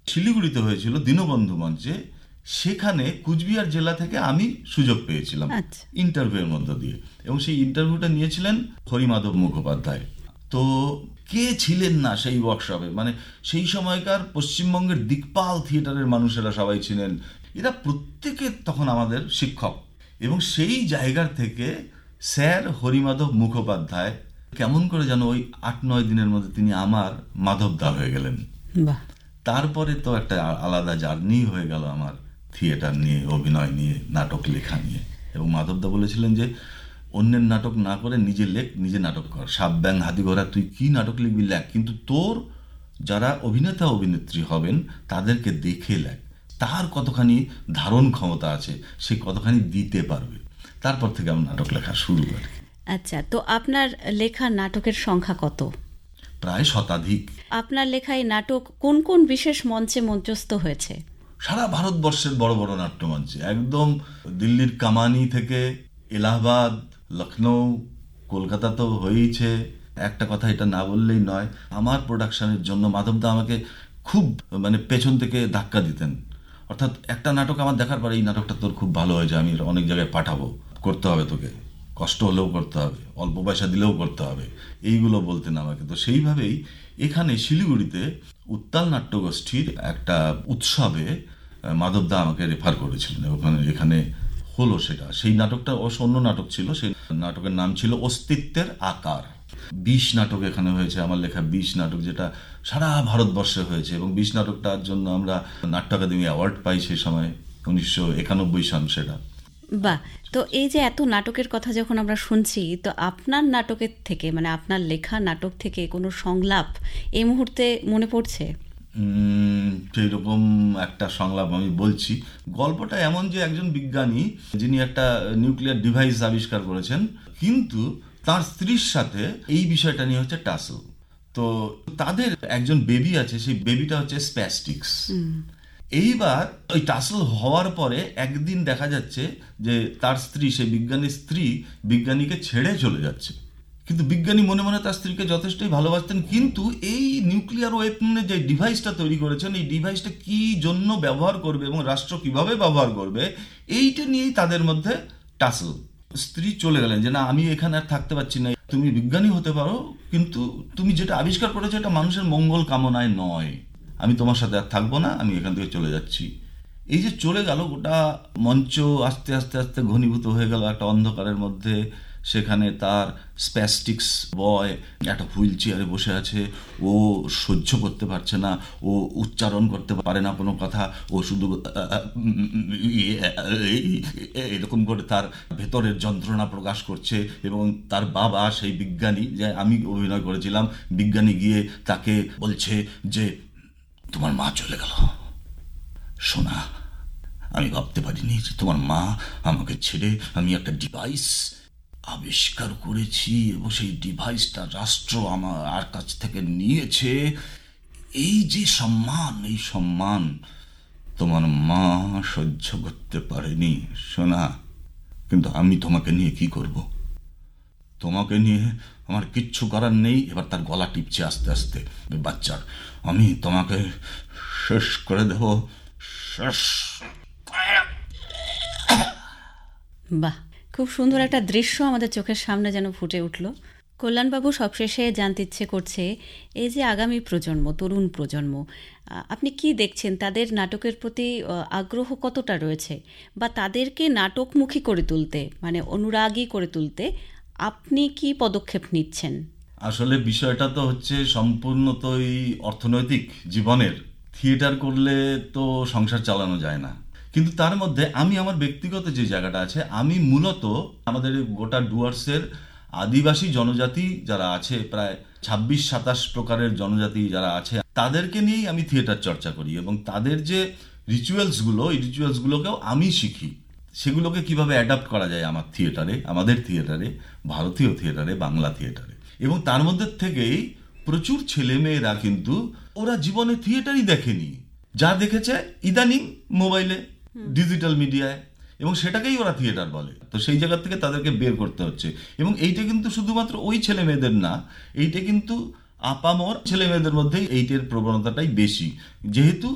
শিলিগুড়িতে হয়েছিল দীনবন্ধু মঞ্চে। সেখানে কুচবিহার জেলা থেকে আমি সুযোগ পেয়েছিলাম ইন্টারভিউর মধ্য দিয়ে, এবং সেই ইন্টারভিউটা নিয়েছিলেন হরিমাধব মুখোপাধ্যায়। তো কে ছিলেন না সেই ওয়ার্কশপে, মানে সেই সময়কার পশ্চিমবঙ্গের দিকপাল থিয়েটারের মানুষেরা সবাই ছিলেন, এরা প্রত্যেকে তখন আমাদের শিক্ষক। এবং সেই জায়গার থেকে স্যার হরিমাধব মুখোপাধ্যায় কেমন করে যেন ওই 8-9 দিনের মধ্যে তিনি আমার মাধবদা হয়ে গেলেন। তারপরে তো একটা আলাদা জার্নি হয়ে গেল আমার থিয়েটার নিয়ে, অভিনয় নিয়ে, নাটক লেখা নিয়ে। এবং মাধবদা বলেছিলেন যে অন্যের নাটক না করে নিজে লেখ, নিজে নাটক কর, সাপ ব্যাং হাতি ঘোড়া তুই কি নাটক লিখবি লেখ, কিন্তু তোর যারা অভিনেতা অভিনেত্রী হবেন তাদেরকে দেখে লেখ, তার কতখানি ধারণ ক্ষমতা আছে সে কতখানি দিতে পারবে। তারপর থেকে আমি নাটক লেখা শুরু করি। আচ্ছা, তো আপনার লেখা নাটকের সংখ্যা কত? প্রায় শতাধিক। আপনার লেখায় নাটক কোন কোন বিশেষ মঞ্চে মঞ্চস্থ হয়েছে? সারা ভারতবর্ষের বড় বড় নাট্যমঞ্চে, একদম দিল্লির কামানি থেকে এলাহাবাদ, লখনৌ, কলকাতা তো হয়েইছে। একটা কথা এটা না বললেই নয়, আমার প্রোডাকশনের জন্য মাধবদা আমাকে খুব পেছন থেকে ধাক্কা দিতেন। অর্থাৎ একটা নাটক আমার দেখার পরে এই নাটকটা তোর খুব ভালো হয়েছে, আমি অনেক জায়গায় পাঠাবো, করতে হবে তোকে, কষ্ট হলেও করতে হবে, অল্প পয়সা দিলেও করতে হবে, এইগুলো বলতেন আমাকে। তো সেইভাবেই এখানে শিলিগুড়িতে উত্তাল নাট্যগোষ্ঠীর একটা উৎসবে মাধবদা আমাকে রেফার করেছিলেন, এখানে হলো সেটা। সেই নাটকটা অবশ্য অন্য নাটক ছিল, সেই নাটকের নাম ছিল অস্তিত্বের আকার। 20 নাটক এখানে হয়েছে, আমার লেখা 20 নাটক, যেটা সারা ভারতবর্ষে হয়েছে। এবং 20 নাটকটার জন্য আমরা নাট্য একাডেমি অ্যাওয়ার্ড পাই সেই সময়, 1991 সাল সেটা। বাহ! তো এই যে এত নাটকের কথা যখন আমরা শুনছি, তো আপনার নাটকের থেকে, মানে আপনার লেখা নাটক থেকে কোনো সংলাপ এই মুহূর্তে মনে পড়ছে? সেই রকম একটা সংলাপ আমি বলছি। গল্পটা এমন যে একজন বিজ্ঞানী যিনি একটা নিউক্লিয়ার ডিভাইস আবিষ্কার করেছেন, কিন্তু তার স্ত্রীর সাথে এই বিষয়টা নিয়ে হচ্ছে টাসল। তো তাদের একজন বেবি আছে, সেই বেবিটা হচ্ছে স্প্যাস্টিক্স। এইবার ওই টাসল হওয়ার পরে একদিন দেখা যাচ্ছে যে তার স্ত্রী, সেই বিজ্ঞানীর স্ত্রী বিজ্ঞানীকে ছেড়ে চলে যাচ্ছে। কিন্তু বিজ্ঞানী মনে মনে তার স্ত্রীকে যথেষ্টই ভালোবাসতেন, কিন্তু এই নিউক্লিয়ার ওয়েপনে যে ডিভাইসটা তৈরি করেছেন, এই ডিভাইসটা কি জন্য ব্যবহার করবে এবং রাষ্ট্র কিভাবে ব্যবহার করবে, এইটা নিয়েই তাদের মধ্যে টাসল। স্ত্রী চলে গেলেন যে না, আমি এখানে আর থাকতে পারছি না, তুমি বিজ্ঞানী হতে পারো, কিন্তু তুমি যেটা আবিষ্কার করেছো এটা মানুষের মঙ্গল কামনায় নয়, আমি তোমার সাথে আর থাকবো না, আমি এখান থেকে চলে যাচ্ছি। এই যে চলে গেল, গোটা মঞ্চ আস্তে আস্তে আস্তে ঘনীভূত হয়ে গেল একটা অন্ধকারের মধ্যে। সেখানে তার স্প্যাস্টিক্স বয় একটা হুইল চেয়ারে বসে আছে, ও সহ্য করতে পারছে না, ও উচ্চারণ করতে পারে না কোনো কথা, ও শুধু এরকম করে তার ভেতরের যন্ত্রণা প্রকাশ করছে। এবং তার বাবা, সেই বিজ্ঞানী যে আমি অভিনয় করেছিলাম, বিজ্ঞানী গিয়ে তাকে বলছে যে তোমার মা চলে গেল, শোনা, আমি ভাবতে পারিনি যে তোমার মা আমাকে ছেড়ে, আমি একটা ডিভাইস আবিষ্কার করেছি এবং সেই ডিভাইসটা রাষ্ট্র আমার কাছ থেকে নিয়েছে। এই যে সম্মান, এই সম্মান তোমার মা সহ্য করতে পারেনি, শোনা, কিন্তু আমি তোমাকে নিয়ে কি করব? তোমাকে নিয়ে আমার কিচ্ছু করার নেই। এবার তার গলা টিপছে আস্তে আস্তে বাচ্চার, আমি তোমাকে শেষ করে দেব, শেষ। বাহ, খুব সুন্দর একটা দৃশ্য আমাদের চোখের সামনে যেন ফুটে উঠল। কল্যাণবাবু, সবশেষে জানতে ইচ্ছে করছে, এই যে আগামী প্রজন্ম, তরুণ প্রজন্ম, আপনি কি দেখছেন, তাদের নাটকের প্রতি আগ্রহ কতটা রয়েছে, বা তাদেরকে নাটকমুখী করে তুলতে, মানে অনুরাগী করে তুলতে আপনি কি পদক্ষেপ নিচ্ছেন? আসলে বিষয়টা তো হচ্ছে সম্পূর্ণ তো এই অর্থনৈতিক জীবনের। থিয়েটার করলে তো সংসার চালানো যায় না, কিন্তু তার মধ্যে আমি আমার ব্যক্তিগত যে জায়গাটা আছে, আমি মূলত আমাদের গোটা ডুয়ার্সের আদিবাসী জনজাতি যারা আছে, প্রায় 26-27 প্রকারের জনজাতি যারা আছে, তাদেরকে নিয়েই আমি থিয়েটার চর্চা করি। এবং তাদের যে রিচুয়ালসগুলো, এই রিচুয়ালসগুলোকেও আমি শিখি, সেগুলোকে কিভাবে অ্যাডাপ্ট করা যায় আমার থিয়েটারে, আমাদের থিয়েটারে, ভারতীয় থিয়েটারে, বাংলা থিয়েটারে। এবং তার মধ্যে থেকেই প্রচুর ছেলেমেয়েরা, কিন্তু ওরা জীবনে থিয়েটারই দেখেনি, যা দেখেছে ইদানিং মোবাইলে, ডিজিটাল মিডিয়ায়, এবং সেটাকেই ওরা থিয়েটার বলে। তো সেই জায়গা থেকে তাদেরকে বের করতে হচ্ছে। এবং এইটা কিন্তু শুধুমাত্র ওই ছেলে মেয়েদের না, এইটা কিন্তু আপামর ছেলে মেয়েদের মধ্যেই এইটার প্রবণতাটাই বেশি, যেহেতু